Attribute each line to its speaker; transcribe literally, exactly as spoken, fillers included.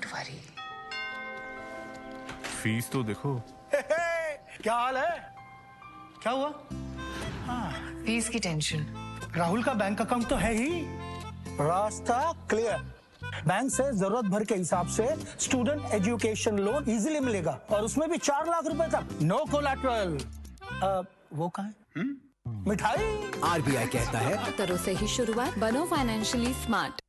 Speaker 1: Worry.
Speaker 2: Fees तो देखो।
Speaker 3: हे हे, क्या हाल है? क्या हुआ?
Speaker 1: हाँ, फीस की टेंशन।
Speaker 3: राहुल का बैंक अकाउंट तो है ही। रास्ता क्लियर। बैंक से जरूरत भर के हिसाब से स्टूडेंट एजुकेशन लोन इजीली मिलेगा और उसमें भी चार लाख रुपए तक। No collateral. वो कहाँ है? मिठाई।
Speaker 4: आरबीआई कहता है
Speaker 5: करो से ही शुरुआत, बनो फाइनेंशियली स्मार्ट।